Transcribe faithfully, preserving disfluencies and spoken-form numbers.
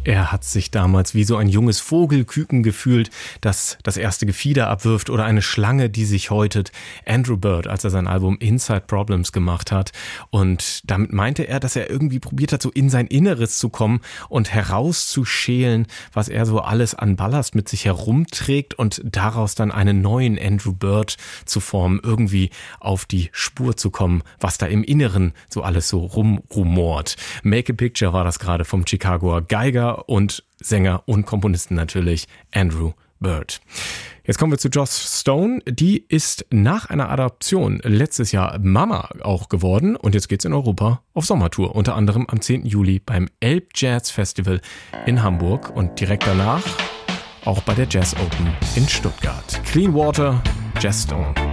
Er hat sich damals wie so ein junges Vogelküken gefühlt, das das erste Gefieder abwirft, oder eine Schlange, die sich häutet. Andrew Bird, als er sein Album Inside Problems gemacht hat. Und damit meinte er, dass er irgendwie probiert hat, so in sein Inneres zu kommen und herauszuschälen, was er so alles an Ballast mit sich herumträgt und daraus dann einen neuen Andrew Bird zu formen, irgendwie auf die Spur zu kommen, was da im Inneren so alles so rumrumort. Make a Picture war das gerade vom Chicagoer Geiger und Sänger und Komponisten natürlich Andrew Bird. Jetzt kommen wir zu Joss Stone. Die ist nach einer Adoption letztes Jahr Mama auch geworden und jetzt geht's in Europa auf Sommertour. Unter anderem am zehnten Juli beim Elb Jazz Festival in Hamburg und direkt danach auch bei der Jazz Open in Stuttgart. Clean Water, Joss Stone.